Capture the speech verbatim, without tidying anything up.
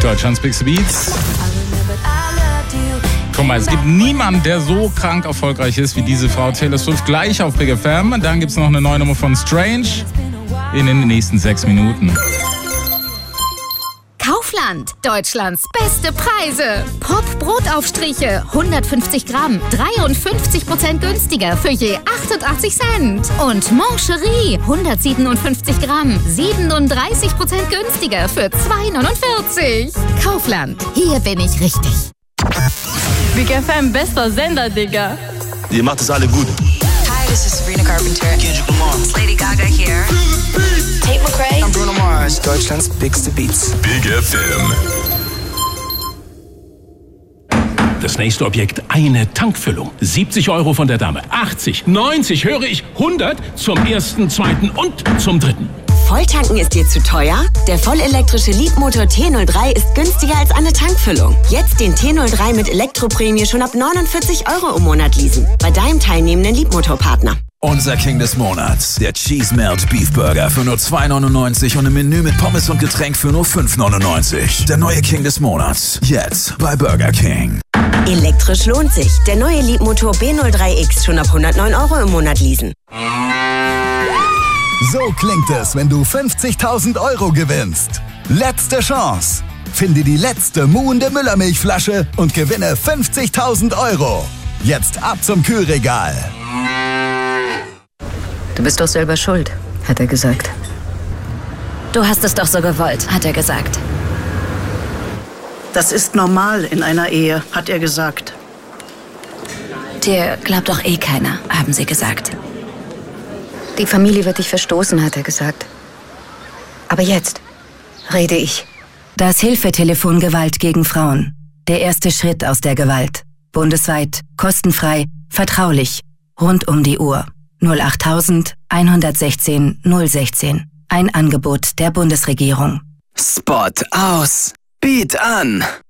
Deutschlands Big Beats. Guck mal, es gibt niemanden, der so krank erfolgreich ist wie diese Frau Taylor Swift. Gleich auf Big F M. Dann gibt es noch eine neue Nummer von Strange in den nächsten sechs Minuten. Kaufland, Deutschlands beste Preise. Pop-Brotaufstriche, hundertfünfzig Gramm, dreiundfünfzig Prozent günstiger für je achtundachtzig Cent. Und Moncherie, hundertsiebenundfünfzig Gramm, siebenunddreißig Prozent günstiger für zwei neunundvierzig. Kaufland, hier bin ich richtig. Big F M, bester Sender, Digga. Ihr macht es alle gut. Hi, this is Sabrina Carpenter. Kendrick Lamar. It's Lady Gaga here. Tate McRae. I'm Bruno Mars. Deutschlands Bigste Beats. Big F M. Das nächste Objekt, eine Tankfüllung. siebzig Euro von der Dame. achtzig, neunzig, höre ich, hundert zum ersten, zweiten und zum dritten. Volltanken ist dir zu teuer? Der vollelektrische Leapmotor T null drei ist günstiger als eine Tankfüllung. Jetzt den T null drei mit Elektroprämie schon ab neunundvierzig Euro im Monat leasen. Bei deinem teilnehmenden Leapmotor-Partner. Unser King des Monats, der Cheese Melt Beef Burger für nur zwei neunundneunzig und ein Menü mit Pommes und Getränk für nur fünf neunundneunzig. Der neue King des Monats, jetzt bei Burger King. Elektrisch lohnt sich. Der neue Leapmotor B null drei X schon ab hundertneun Euro im Monat leasen. So klingt es, wenn du fünfzigtausend Euro gewinnst. Letzte Chance. Finde die letzte muhende Müllermilchflasche und gewinne fünfzigtausend Euro. Jetzt ab zum Kühlregal. Du bist doch selber schuld, hat er gesagt. Du hast es doch so gewollt, hat er gesagt. Das ist normal in einer Ehe, hat er gesagt. Dir glaubt doch eh keiner, haben sie gesagt. Die Familie wird dich verstoßen, hat er gesagt. Aber jetzt rede ich. Das Hilfetelefon Gewalt gegen Frauen. Der erste Schritt aus der Gewalt. Bundesweit, kostenfrei, vertraulich, rund um die Uhr. null acht eins eins sechzehn null eins sechzehn. Ein Angebot der Bundesregierung. Spot aus. Beat an.